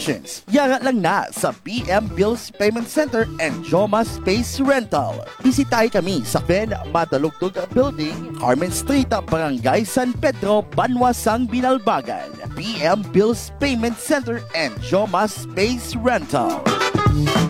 Yara lang na sa PM Bills Payment Center and Joma Space Rental. Bisitahin kami sa Ben Matalugtog Building, Carmen Street, Barangay San Pedro, Banwasang, Binalbagan. PM Bills Payment Center and Joma Space Rental.